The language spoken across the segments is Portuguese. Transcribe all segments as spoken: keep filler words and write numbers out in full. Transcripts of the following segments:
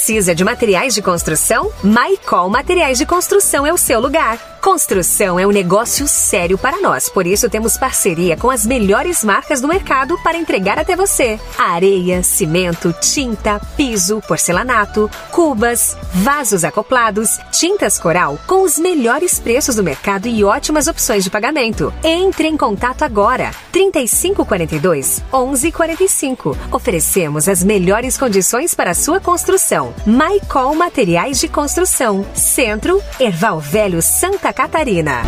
Precisa de materiais de construção? Maicol Materiais de Construção é o seu lugar. Construção é um negócio sério para nós, por isso temos parceria com as melhores marcas do mercado para entregar até você. Areia, cimento, tinta, piso, porcelanato, cubas, vasos acoplados, tintas coral com os melhores preços do mercado e ótimas opções de pagamento. Entre em contato agora. trinta e cinco quarenta e dois, onze quarenta e cinco. Oferecemos as melhores condições para a sua construção. Maicol Materiais de Construção. Centro, Erval Velho, Santa Catarina.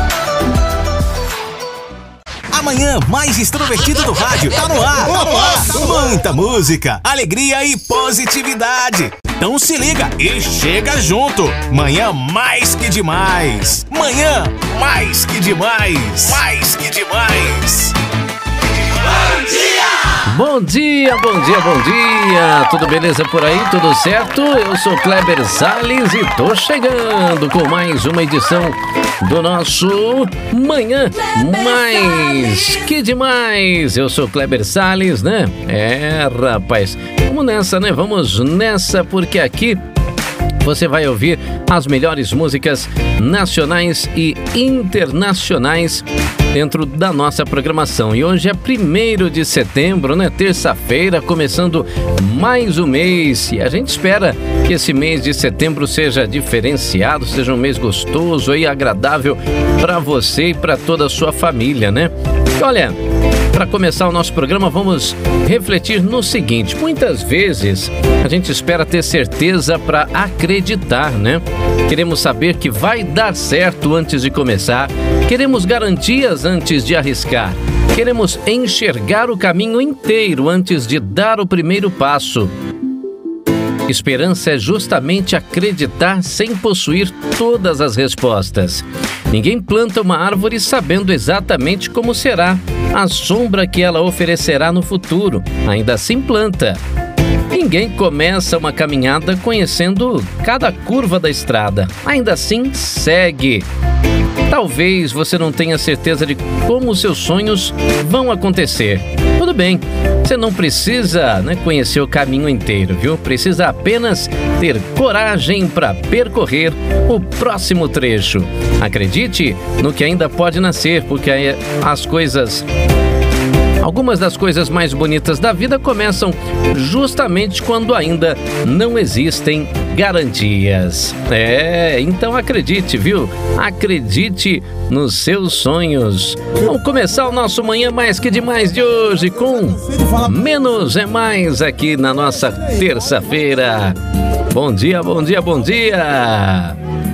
Amanhã mais extrovertido do rádio. Tá no ar, tá no ar. Muita música, alegria e positividade. Então se liga e chega junto. Manhã mais que demais. Manhã mais que demais. Mais que demais. Bom dia! Bom dia, bom dia, bom dia! Tudo beleza por aí? Tudo certo? Eu sou Kleber Salles e tô chegando com mais uma edição do nosso Manhã Mais Que Demais! Eu sou Kleber Salles, né? É, rapaz, vamos nessa, né? Vamos nessa, porque aqui você vai ouvir as melhores músicas nacionais e internacionais dentro da nossa programação. E hoje é primeiro de setembro, né? Terça-feira, começando mais um mês. E a gente espera que esse mês de setembro seja diferenciado, seja um mês gostoso e agradável para você e para toda a sua família, né? E olha, para começar o nosso programa, vamos refletir no seguinte: muitas vezes a gente espera ter certeza para acreditar, né? Queremos saber que vai dar certo antes de começar, queremos garantias antes de arriscar, queremos enxergar o caminho inteiro antes de dar o primeiro passo. Esperança é justamente acreditar sem possuir todas as respostas. Ninguém planta uma árvore sabendo exatamente como será a sombra que ela oferecerá no futuro. Ainda assim planta. Ninguém começa uma caminhada conhecendo cada curva da estrada. Ainda assim segue. Talvez você não tenha certeza de como os seus sonhos vão acontecer. Tudo bem, você não precisa, né, conhecer o caminho inteiro, viu? Precisa apenas ter coragem para percorrer o próximo trecho. Acredite no que ainda pode nascer, porque aí as coisas... Algumas das coisas mais bonitas da vida começam justamente quando ainda não existem garantias. É, então acredite, viu? Acredite nos seus sonhos. Vamos começar o nosso Manhã Mais Que Demais de hoje com Menos é Mais aqui na nossa terça-feira. Bom dia, bom dia, bom dia!